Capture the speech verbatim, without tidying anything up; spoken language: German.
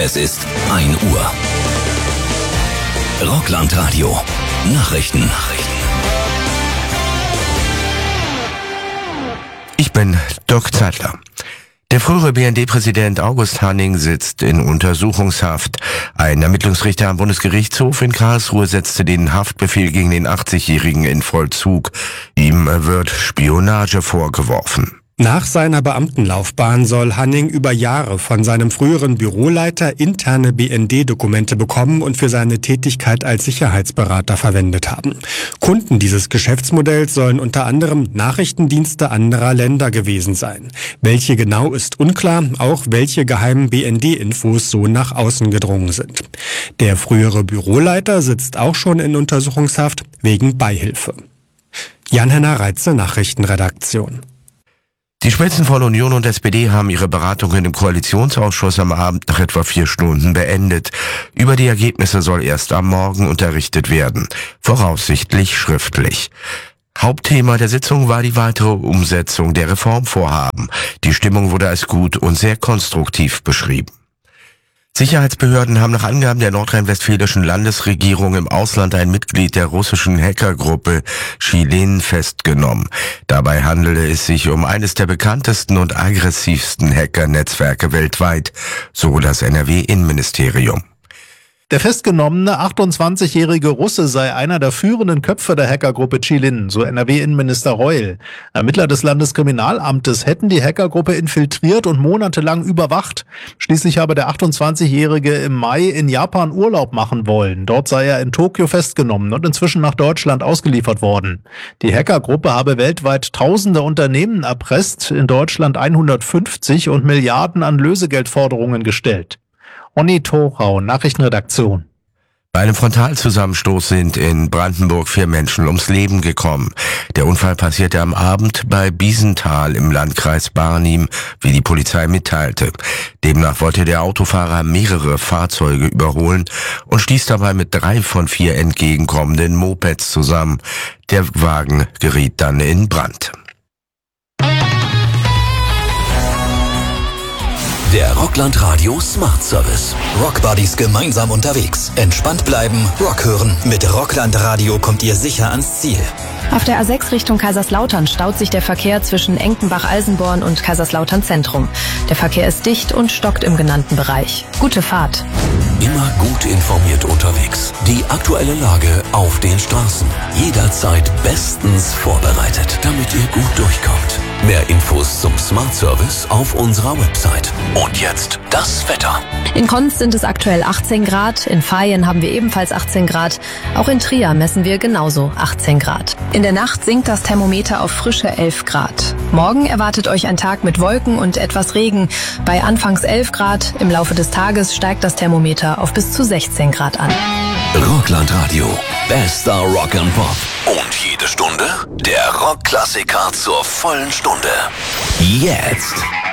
Es ist ein Uhr. Rockland-Radio. Nachrichten. Nachrichten. Ich bin Dirk Zeitler. Der frühere B N D-Präsident August Hanning sitzt in Untersuchungshaft. Ein Ermittlungsrichter am Bundesgerichtshof in Karlsruhe setzte den Haftbefehl gegen den achtzigjährigen in Vollzug. Ihm wird Spionage vorgeworfen. Nach seiner Beamtenlaufbahn soll Hanning über Jahre von seinem früheren Büroleiter interne B N D-Dokumente bekommen und für seine Tätigkeit als Sicherheitsberater verwendet haben. Kunden dieses Geschäftsmodells sollen unter anderem Nachrichtendienste anderer Länder gewesen sein. Welche genau ist unklar, auch welche geheimen B N D-Infos so nach außen gedrungen sind. Der frühere Büroleiter sitzt auch schon in Untersuchungshaft wegen Beihilfe. Jan-Henner Reitze, Nachrichtenredaktion. Die Spitzen von Union und S P D haben ihre Beratungen im Koalitionsausschuss am Abend nach etwa vier Stunden beendet. Über die Ergebnisse soll erst am Morgen unterrichtet werden, voraussichtlich schriftlich. Hauptthema der Sitzung war die weitere Umsetzung der Reformvorhaben. Die Stimmung wurde als gut und sehr konstruktiv beschrieben. Sicherheitsbehörden haben nach Angaben der nordrhein-westfälischen Landesregierung im Ausland ein Mitglied der russischen Hackergruppe Chilin festgenommen. Dabei handele es sich um eines der bekanntesten und aggressivsten Hackernetzwerke weltweit, so das N R W-Innenministerium. Der festgenommene achtundzwanzigjährige Russe sei einer der führenden Köpfe der Hackergruppe Chilin, so N R W-Innenminister Reul. Ermittler des Landeskriminalamtes hätten die Hackergruppe infiltriert und monatelang überwacht. Schließlich habe der achtundzwanzigjährige im Mai in Japan Urlaub machen wollen. Dort sei er in Tokio festgenommen und inzwischen nach Deutschland ausgeliefert worden. Die Hackergruppe habe weltweit tausende Unternehmen erpresst, in Deutschland hundertfünfzig und Milliarden an Lösegeldforderungen gestellt. Onni Torau, Nachrichtenredaktion. Bei einem Frontalzusammenstoß sind in Brandenburg vier Menschen ums Leben gekommen. Der Unfall passierte am Abend bei Biesenthal im Landkreis Barnim, wie die Polizei mitteilte. Demnach wollte der Autofahrer mehrere Fahrzeuge überholen und stieß dabei mit drei von vier entgegenkommenden Mopeds zusammen. Der Wagen geriet dann in Brand. Der Rockland-Radio Smart Service. Rockbuddies gemeinsam unterwegs. Entspannt bleiben, Rock hören. Mit Rockland-Radio kommt ihr sicher ans Ziel. Auf der A sechs Richtung Kaiserslautern staut sich der Verkehr zwischen Enkenbach-Alsenborn und Kaiserslautern Zentrum. Der Verkehr ist dicht und stockt im genannten Bereich. Gute Fahrt. Immer gut informiert unterwegs. Die aktuelle Lage auf den Straßen. Jederzeit bestens vorbereitet, damit ihr gut durchkommt. Mehr Infos zum Smart Service auf unserer Website. Und jetzt das Wetter. In Konz sind es aktuell achtzehn Grad, in Vaihingen haben wir ebenfalls achtzehn Grad, auch in Trier messen wir genauso achtzehn Grad. In der Nacht sinkt das Thermometer auf frische elf Grad. Morgen erwartet euch ein Tag mit Wolken und etwas Regen. Bei anfangs elf Grad, im Laufe des Tages steigt das Thermometer auf bis zu sechzehn Grad an. Rockland Radio, bester Rock and Pop. Und jede Stunde der Rockklassiker zur vollen Stunde. Jetzt